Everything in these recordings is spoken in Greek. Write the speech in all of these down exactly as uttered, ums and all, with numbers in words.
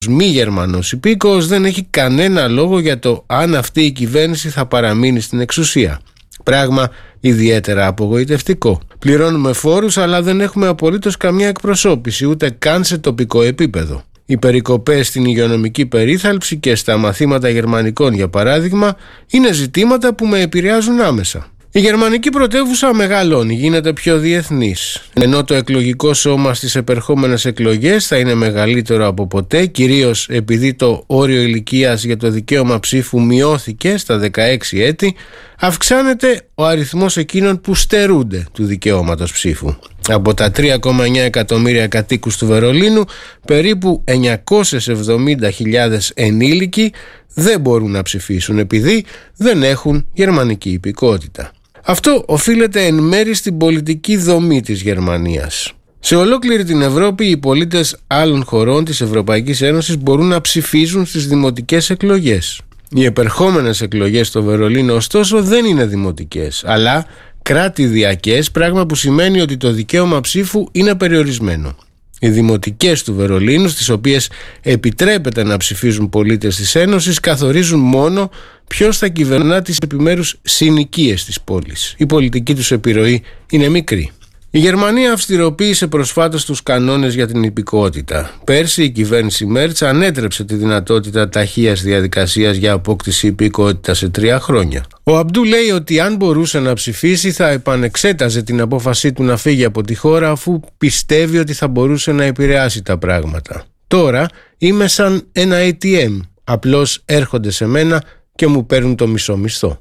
μη Γερμανός υπήκοος δεν έχει κανένα λόγο για το αν αυτή η κυβέρνηση θα παραμείνει στην εξουσία. Πράγμα ιδιαίτερα απογοητευτικό. Πληρώνουμε φόρους, αλλά δεν έχουμε απολύτως καμία εκπροσώπηση, ούτε καν σε τοπικό επίπεδο. Οι περικοπές στην υγειονομική περίθαλψη και στα μαθήματα γερμανικών, για παράδειγμα, είναι ζητήματα που με επηρεάζουν άμεσα. Η γερμανική πρωτεύουσα μεγαλώνει, γίνεται πιο διεθνής. Ενώ το εκλογικό σώμα στις επερχόμενες εκλογές θα είναι μεγαλύτερο από ποτέ, κυρίως επειδή το όριο ηλικίας για το δικαίωμα ψήφου μειώθηκε στα δεκαέξι έτη, αυξάνεται ο αριθμός εκείνων που στερούνται του δικαιώματος ψήφου. Από τα τρία κόμμα εννέα εκατομμύρια κατοίκους του Βερολίνου, περίπου εννιακόσιες εβδομήντα χιλιάδες ενήλικοι δεν μπορούν να ψηφίσουν επειδή δεν έχουν γερμανική υπηκότητα. Αυτό οφείλεται εν μέρει στην πολιτική δομή της Γερμανίας. Σε ολόκληρη την Ευρώπη, οι πολίτες άλλων χωρών της Ευρωπαϊκής Ένωσης μπορούν να ψηφίζουν στις δημοτικές εκλογές. Οι επερχόμενες εκλογές στο Βερολίνο, ωστόσο, δεν είναι δημοτικές, αλλά κράτηδιακές, πράγμα που σημαίνει ότι το δικαίωμα ψήφου είναι περιορισμένο. Οι δημοτικές του Βερολίνου, στις οποίες επιτρέπεται να ψηφίζουν πολίτες της Ένωσης, καθορίζουν μόνο ποιος θα κυβερνά τις επιμέρους συνοικίες της πόλης. Η πολιτική τους επιρροή είναι μικρή. Η Γερμανία αυστηροποίησε προσφάτως τους κανόνες για την υπηκότητα. Πέρσι η κυβέρνηση Μέρτς ανέτρεψε τη δυνατότητα ταχείας διαδικασίας για απόκτηση υπηκότητας σε τρία χρόνια. Ο Αμπντού λέει ότι αν μπορούσε να ψηφίσει θα επανεξέταζε την απόφασή του να φύγει από τη χώρα, αφού πιστεύει ότι θα μπορούσε να επηρεάσει τα πράγματα. Τώρα είμαι σαν ένα έι τι εμ. Απλώς έρχονται σε μένα και μου παίρνουν το μισό μισθό.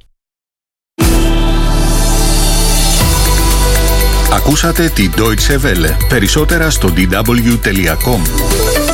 Ακούσατε τη Deutsche Welle. Περισσότερα στο ντι ντάμπλιου τελεία κομ.